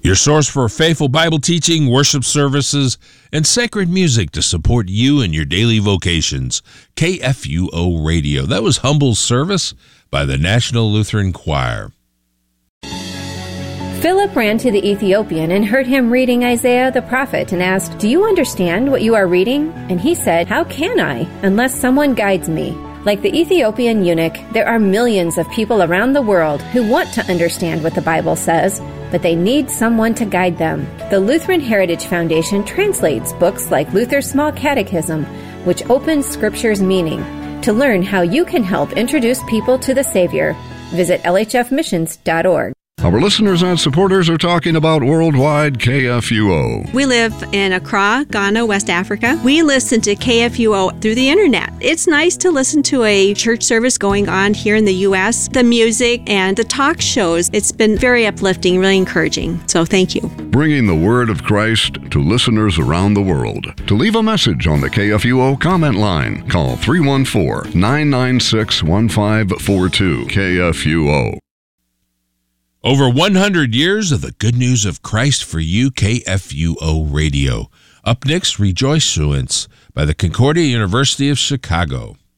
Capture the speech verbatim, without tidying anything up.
Your source for faithful Bible teaching, worship services, and sacred music to support you in your daily vocations. K F U O Radio. That was Humble Service by the National Lutheran Choir. Philip ran to the Ethiopian and heard him reading Isaiah the prophet and asked, "Do you understand what you are reading?" And he said, "How can I, unless someone guides me?" Like the Ethiopian eunuch, there are millions of people around the world who want to understand what the Bible says, but they need someone to guide them. The Lutheran Heritage Foundation translates books like Luther's Small Catechism, which opens Scripture's meaning. To learn how you can help introduce people to the Savior, visit L H F missions dot org. Our listeners and supporters are talking about Worldwide K F U O. We live in Accra, Ghana, West Africa. We listen to K F U O through the internet. It's nice to listen to a church service going on here in the U S. The music and the talk shows, it's been very uplifting, really encouraging. So thank you. Bringing the word of Christ to listeners around the world. To leave a message on the K F U O comment line, call three one four, nine nine six, one five four two. K F U O. Over one hundred years of the good news of Christ for you, K F U O Radio. Up next, Rejoicance by the Concordia University of Chicago.